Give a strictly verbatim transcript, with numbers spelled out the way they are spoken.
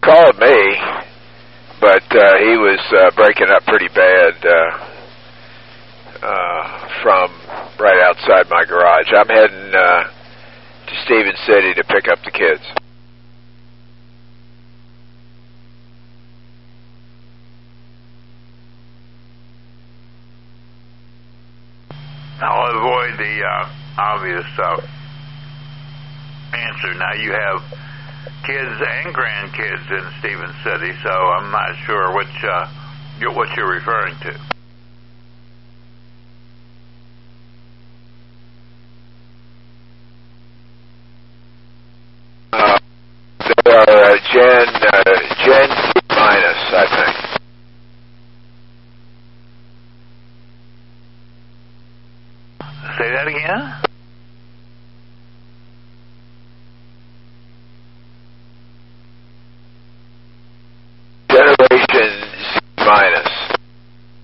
called me, but uh, he was uh, breaking up pretty bad uh, uh, from right outside my garage. I'm heading uh, to Stevens City to pick up the kids. I'll avoid the uh, obvious uh, answer. Now, you have kids and grandkids in Stevens City, so I'm not sure which uh, what you're referring to.